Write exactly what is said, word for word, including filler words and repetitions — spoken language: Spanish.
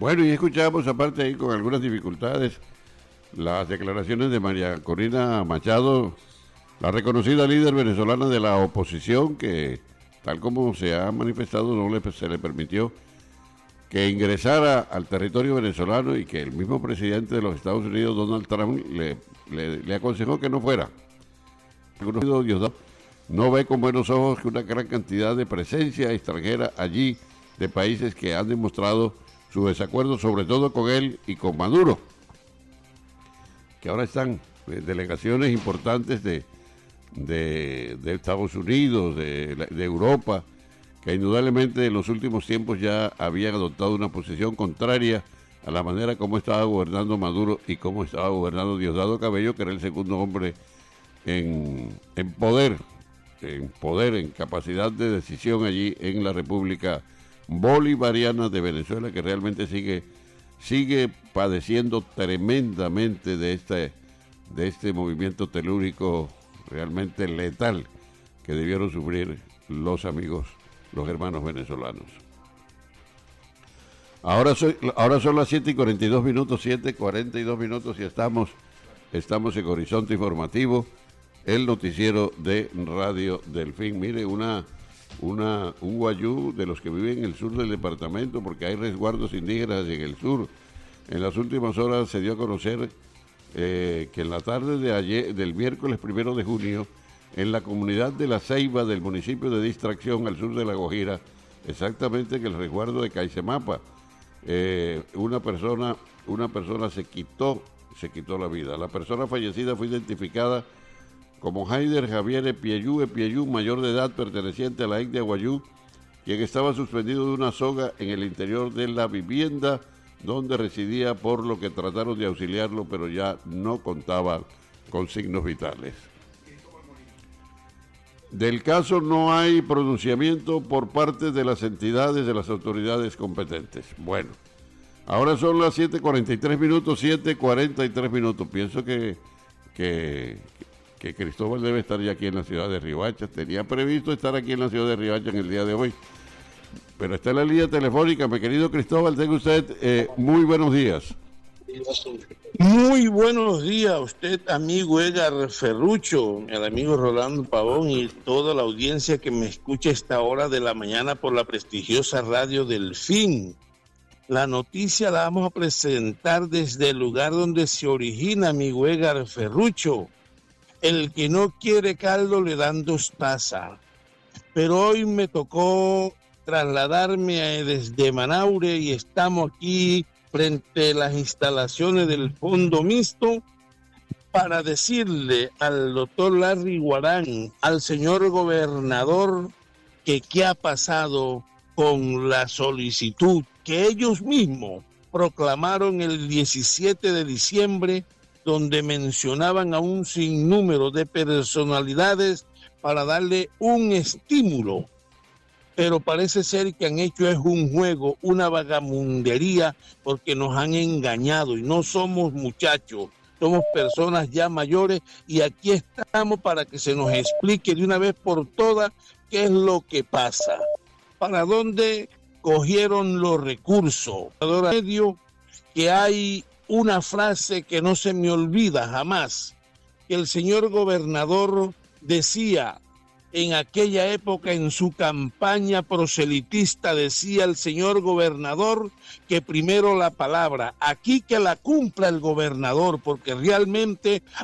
Bueno, y escuchamos, aparte ahí con algunas dificultades, las declaraciones de María Corina Machado, la reconocida líder venezolana de la oposición, que tal como se ha manifestado no le, se le permitió que ingresara al territorio venezolano y que el mismo presidente de los Estados Unidos, Donald Trump, le, le, le aconsejó que no fuera. Diosdado no ve con buenos ojos que una gran cantidad de presencia extranjera allí, de países que han demostrado su desacuerdo, sobre todo con él y con Maduro, que ahora están eh, delegaciones importantes de, de, de Estados Unidos, de, de Europa, que indudablemente en los últimos tiempos ya habían adoptado una posición contraria a la manera como estaba gobernando Maduro y cómo estaba gobernando Diosdado Cabello, que era el segundo hombre en, en poder, en poder, en capacidad de decisión allí en la República Bolivariana de Venezuela, que realmente sigue, sigue padeciendo tremendamente de este, de este movimiento telúrico realmente letal que debieron sufrir los amigos, los hermanos venezolanos. Ahora, soy, ahora son las siete y cuarenta y dos minutos, siete y cuarenta y dos minutos y estamos, estamos en Horizonte Informativo, el noticiero de Radio Delfín. Mire, una, una, un guayú de los que viven en el sur del departamento, porque hay resguardos indígenas en el sur. En las últimas horas se dio a conocer eh, que en la tarde de ayer, del miércoles primero de junio, en la comunidad de La Ceiba del municipio de Distracción, al sur de La Guajira, exactamente en el resguardo de Caisemapa, eh, una persona, una persona se quitó, se quitó la vida. La persona fallecida fue identificada como Haider Javier Epieyú, Epieyú, mayor de edad, perteneciente a la etnia Guayú, quien estaba suspendido de una soga en el interior de la vivienda donde residía, por lo que trataron de auxiliarlo, pero ya no contaba con signos vitales. Del caso no hay pronunciamiento por parte de las entidades, de las autoridades competentes. Bueno, ahora son las siete cuarenta y tres minutos, siete cuarenta y tres minutos. Pienso que, que, que Cristóbal debe estar ya aquí en la ciudad de Riohacha. Tenía previsto estar aquí en la ciudad de Riohacha en el día de hoy, pero está en la línea telefónica. Mi querido Cristóbal, tenga usted eh, muy buenos días. Muy buenos días a usted, amigo Edgar Ferrucho, al amigo Rolando Pavón y toda la audiencia que me escucha a esta hora de la mañana por la prestigiosa Radio Delfín. La noticia la vamos a presentar desde el lugar donde se origina, amigo Edgar Ferrucho. El que no quiere caldo le dan dos tazas. Pero hoy me tocó trasladarme desde Manaure y estamos aquí frente a las instalaciones del Fondo Mixto para decirle al doctor Larry Guarán, al señor gobernador, que qué ha pasado con la solicitud que ellos mismos proclamaron el diecisiete de diciembre, donde mencionaban a un sinnúmero de personalidades para darle un estímulo. Pero parece ser que han hecho es un juego, una vagamundería, porque nos han engañado y no somos muchachos, somos personas ya mayores y aquí estamos para que se nos explique de una vez por todas qué es lo que pasa, para dónde cogieron los recursos. Medio que hay una frase que no se me olvida jamás, que el señor gobernador decía en aquella época, en su campaña proselitista, decía el señor gobernador que primero la palabra, aquí que la cumpla el gobernador, porque realmente